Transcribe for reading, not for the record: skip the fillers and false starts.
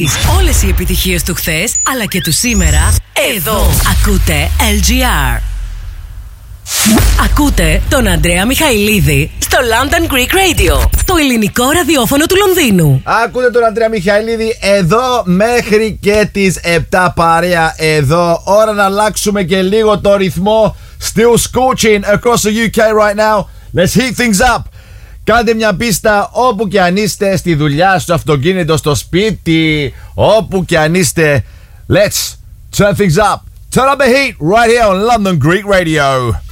εσείς. Όλες οι επιτυχίες του χθες, αλλά και του σήμερα, εδώ. Ακούτε LGR. Ακούτε τον Ανδρέα Μιχαηλίδη στο London Greek Radio, το ελληνικό ραδιόφωνο του Λονδίνου. Ακούτε τον Ανδρέα Μιχαηλίδη εδώ μέχρι και τις 7 παρέα εδώ. Ώρα να αλλάξουμε και λίγο το ρυθμό. Still scorching across the UK right now. Let's heat things up. Κάντε μια πίστα όπου και αν είστε, στη δουλειά, στο αυτοκίνητο, στο σπίτι, όπου και αν είστε. Let's turn things up. Turn up the heat right here on London Greek Radio.